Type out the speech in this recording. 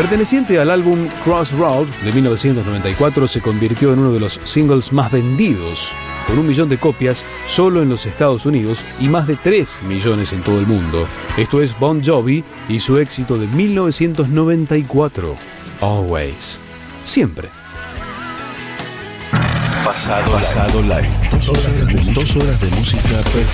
Perteneciente al álbum Crossroad de 1994, se convirtió en uno de los singles más vendidos, con 1 millón de copias solo en los Estados Unidos y más de 3 millones en todo el mundo. Esto es Bon Jovi y su éxito de 1994, Always, siempre. Pasado Live. 2 horas de música perfecta.